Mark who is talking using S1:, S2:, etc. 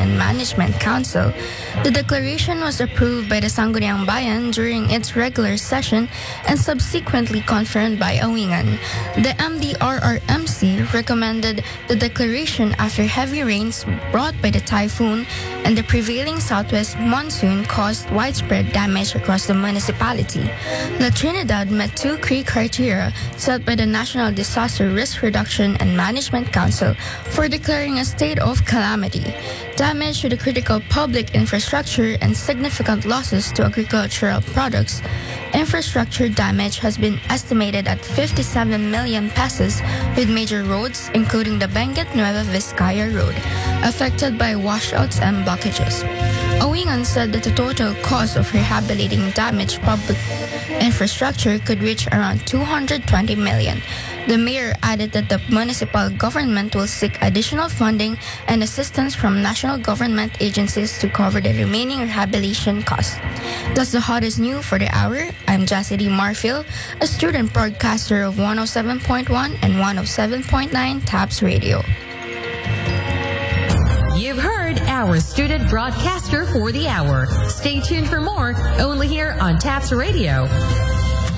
S1: and Management Council. The declaration was approved by the Sangguniang Bayan during its regular session and subsequently confirmed by Awengan. The MDRRMC recommended the declaration after heavy rains brought by the typhoon and the prevailing southwest monsoon caused widespread damage across the municipality. La Trinidad met two key criteria set by the National Disaster Risk Reduction and Management Council for declaring a state of calamity: damage to the critical public infrastructure and significant losses to agricultural products. Infrastructure damage has been estimated at 57 million pesos, with major roads, including the Benguet Nueva Vizcaya Road, affected by washouts and blockages. Awengan said that the total cost of rehabilitating damaged public infrastructure could reach around 220 million. The mayor added that the municipal government will seek additional funding and assistance from national government agencies to cover the remaining rehabilitation costs. That's the hottest news for the hour. I'm Jassity Marfield, a student broadcaster of 107.1 and 107.9 TAPS Radio.
S2: You've heard our student broadcaster for the hour. Stay tuned for more, only here on TAPS Radio.